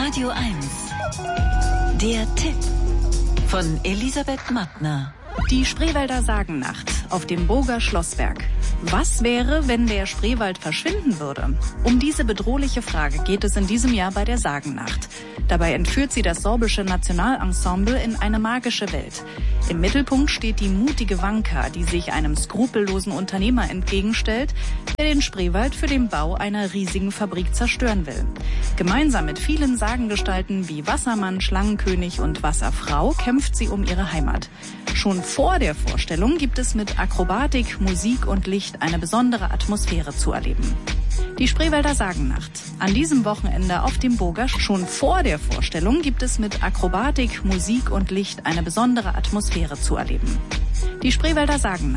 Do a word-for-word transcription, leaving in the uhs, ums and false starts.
Radio eins. Der Tipp von Elisabeth Mattner. Die Spreewälder Sagennacht auf dem Burger Schlossberg. Was wäre, wenn der Spreewald verschwinden würde? Um diese bedrohliche Frage geht es in diesem Jahr bei der Sagennacht. Dabei entführt sie das sorbische Nationalensemble in eine magische Welt. Im Mittelpunkt steht die mutige Wanka, die sich einem skrupellosen Unternehmer entgegenstellt, der den Spreewald für den Bau einer riesigen Fabrik zerstören will. Gemeinsam mit vielen Sagengestalten wie Wassermann, Schlangenkönig und Wasserfrau kämpft sie um ihre Heimat. Schon vor der Vorstellung gibt es mit Akrobatik, Musik und Licht eine besondere Atmosphäre zu erleben. Die Spreewälder Sagennacht. An diesem Wochenende auf dem Burger. Schon vor der Vorstellung gibt es mit Akrobatik, Musik und Licht eine besondere Atmosphäre zu erleben. Die Spreewälder Sagennacht.